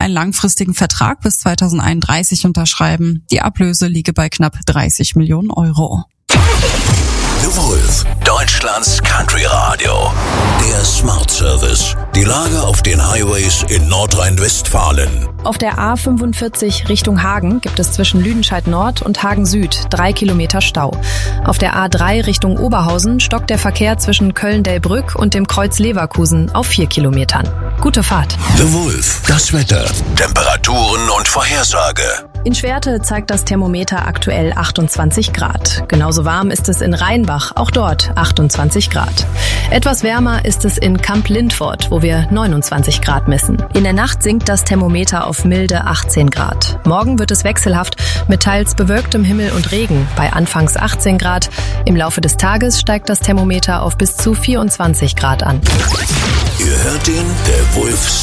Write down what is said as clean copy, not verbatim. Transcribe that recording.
einen langfristigen Vertrag bis 2031 unterschreiben. Die Ablöse liege bei knapp 30 Millionen Euro. The Wolf, Deutschlands Country Radio. Der Smart Service. Die Lage auf den Highways in Nordrhein-Westfalen. Auf der A45 Richtung Hagen gibt es zwischen Lüdenscheid Nord und Hagen Süd 3 Kilometer Stau. Auf der A3 Richtung Oberhausen stockt der Verkehr zwischen Köln-Delbrück und dem Kreuz Leverkusen auf 4 Kilometern. Gute Fahrt. The Wolf, das Wetter, Temperaturen und Vorhersage. In Schwerte zeigt das Thermometer aktuell 28 Grad. Genauso warm ist es in Rheinbach, auch dort 28 Grad. Etwas wärmer ist es in Kamp-Lindfort, wo wir 29 Grad messen. In der Nacht sinkt das Thermometer auf milde 18 Grad. Morgen wird es wechselhaft mit teils bewölktem Himmel und Regen bei anfangs 18 Grad. Im Laufe des Tages steigt das Thermometer auf bis zu 24 Grad an. Ihr hört ihn, der Wolf